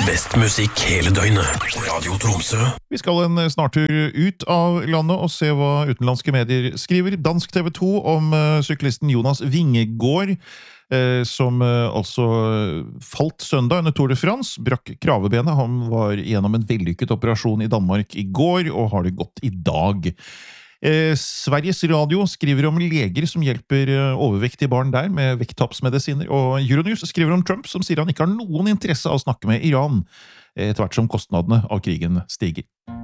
Best musikk hele døgnet. Radio Tromsø. Vi skal en snartur ut av landet og se hva utenlandske medier skriver. Dansk TV 2 om syklisten Jonas Vingegaard, som altså falt søndag under Tour de France, brakk kravebenet. Han var gjennom en vellykket operasjon i Danmark i går, og har det godt i dag. Sveriges Radio skriver om leger som hjelper overvektige barn der med vekttapsmedisiner, og Euronews skriver om Trump som sier han ikke har noen interesse av å snakke med Iran, etter hvert som kostnadene av krigen stiger.